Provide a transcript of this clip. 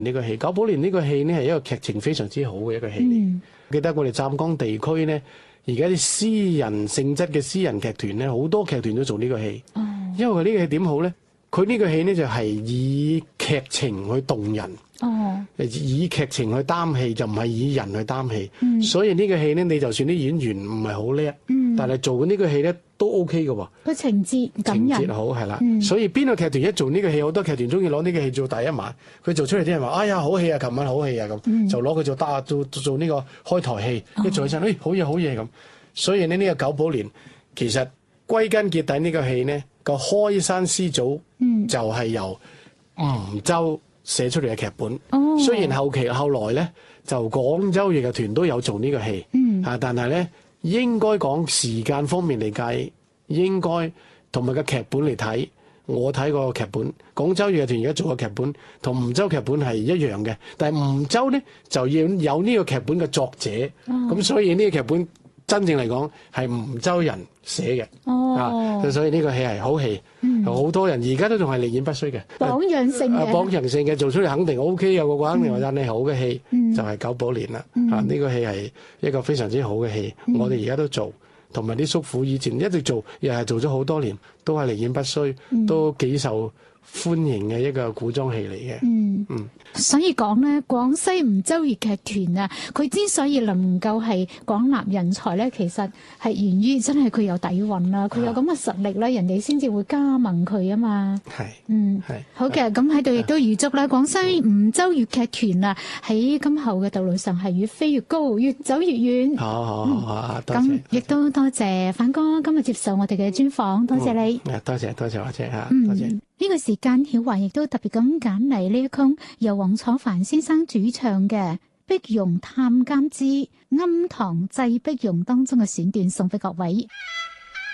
呢個戲《九寶蓮》呢個戲呢係一個劇情非常之好嘅一個戲嚟。記得我哋湛江地區呢，而家啲私人性質嘅私人劇團呢，好多劇團都做呢個戲。因為佢呢個戲點好呢？佢呢個戲呢就係以劇情去動人。以劇情去擔戲，就唔係以人去擔戲。所以呢個戲呢，你就算啲演員唔係好叻，但係做呢個戲呢都 OK 嘅喎。 個情節感人， 情節好係啦。所以邊個劇團一做呢個戲，好多劇團中意攞呢個戲做第一晚。佢做出嚟啲人話：哎呀，好戲啊！琴晚好戲啊！咁就攞佢做呢個開台戲。一做起身，好嘢好嘢咁。所以呢個九寶蓮其實歸根結底呢個戲呢個開山師祖就係由吳洲寫出嚟嘅劇本。雖然後來咧就廣州粵劇團都有做呢個戲，但係咧應該講時間方面嚟計，應該同埋個劇本嚟睇，我睇過個劇本，廣州粵劇團而家做嘅劇本同吳洲劇本係一樣嘅，但係吳洲咧就要有呢個劇本嘅作者，咁所以呢個劇本真正嚟講係吳洲人寫嘅，所以呢個戲係好戲，好多人而家都仲係力演不衰嘅， 榜樣性嘅， 榜樣性嘅做出嚟肯定 OK 有個肯定話真係好嘅戲，就係九寶蓮啦。呢個戲係一個非常之好嘅戲，我哋而家都做，同埋啲叔父以前一直做，又係做咗好多年，都係力演不衰，都幾受歡迎嘅一個古裝戲嚟嘅。 所以講咧，廣西梧州粵劇團啊，佢之所以能夠係廣納人才咧，其實係源於真係佢有底蘊啦，佢有咁嘅實力咧，人哋先至會加盟佢啊嘛。好嘅，咁喺度亦都預祝咧，廣西梧州粵劇團啊，喺今後嘅道路上係越飛越高，越走越遠。 好，多謝。 咁亦都多謝范哥今日接受我哋嘅專訪，多謝你。 多謝華姐嚇，多謝。 呢個時間，曉華亦都特別咁揀嚟呢一曲由黃楚帆先生主唱嘅《碧蓉探監之庵堂祭碧蓉》當中嘅選段送俾各位。